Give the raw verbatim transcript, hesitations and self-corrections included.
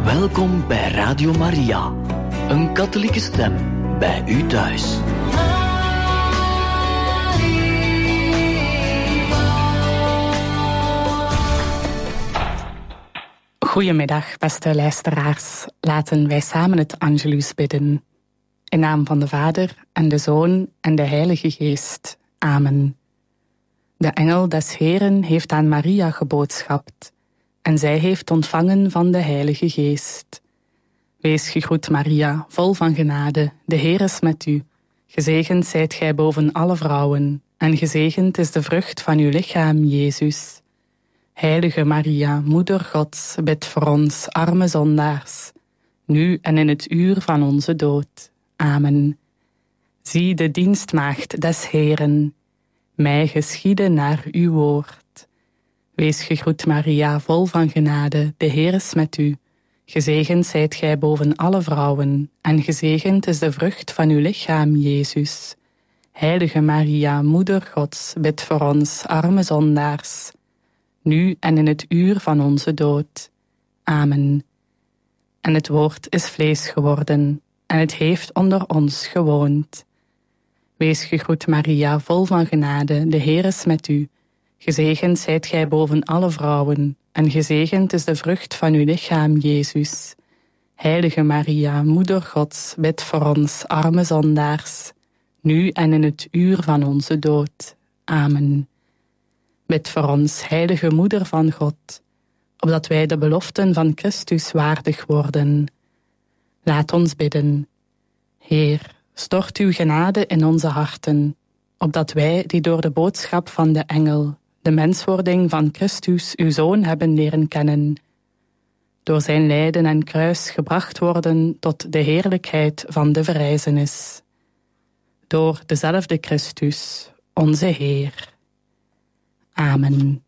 Welkom bij Radio Maria, een katholieke stem bij u thuis. Goedemiddag, beste luisteraars. Laten wij samen het Angelus bidden. In naam van de Vader en de Zoon en de Heilige Geest. Amen. De engel des Heeren heeft aan Maria geboodschapt, en zij heeft ontvangen van de Heilige Geest. Wees gegroet, Maria, vol van genade, de Heer is met u. Gezegend zijt gij boven alle vrouwen, en gezegend is de vrucht van uw lichaam, Jezus. Heilige Maria, Moeder Gods, bid voor ons, arme zondaars, nu en in het uur van onze dood. Amen. Zie de dienstmaagd des Heeren, mij geschieden naar uw woord. Wees gegroet, Maria, vol van genade, de Heer is met u. Gezegend zijt gij boven alle vrouwen, en gezegend is de vrucht van uw lichaam, Jezus. Heilige Maria, Moeder Gods, bid voor ons, arme zondaars, nu en in het uur van onze dood. Amen. En het woord is vlees geworden, en het heeft onder ons gewoond. Wees gegroet, Maria, vol van genade, de Heer is met u. Gezegend zijt gij boven alle vrouwen, en gezegend is de vrucht van uw lichaam, Jezus. Heilige Maria, Moeder Gods, bid voor ons, arme zondaars, nu en in het uur van onze dood. Amen. Bid voor ons, heilige Moeder van God, opdat wij de beloften van Christus waardig worden. Laat ons bidden. Heer, stort uw genade in onze harten, opdat wij, die door de boodschap van de engel, de menswording van Christus, uw Zoon, hebben leren kennen, door zijn lijden en kruis gebracht worden tot de heerlijkheid van de verrijzenis. Door dezelfde Christus, onze Heer. Amen.